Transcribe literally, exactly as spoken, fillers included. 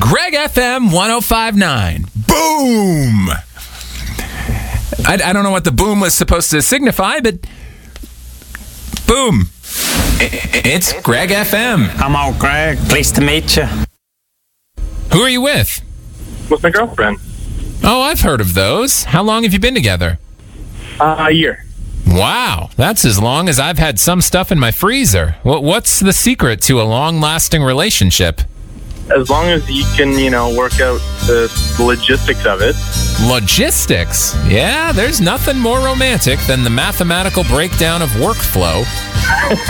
Greg F M one oh five point nine. Boom! I, I don't know what the boom was supposed to signify, but boom. It's Greg F M. Hello, Greg. Pleased to meet you. Who are you with? With my girlfriend. Oh, I've heard of those. How long have you been together? Uh, a year. Wow, that's as long as I've had some stuff in my freezer. What, what's the secret to a long-lasting relationship? As long as you can, you know, work out the logistics of it. Logistics? Yeah, there's nothing more romantic than the mathematical breakdown of workflow.